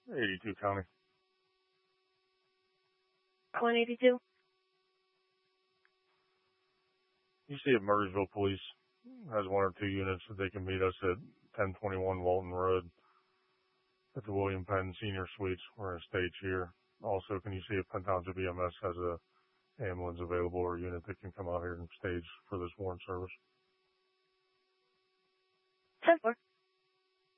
82 County. 182. You see if Murrysville Police has one or two units that they can meet us at 1021 Walton Road at the William Penn Senior Suites. We're in a stage here. Also, can you see if Penn Township EMS has a ambulance available or a unit that can come out here and stage for this warrant service? 10-4.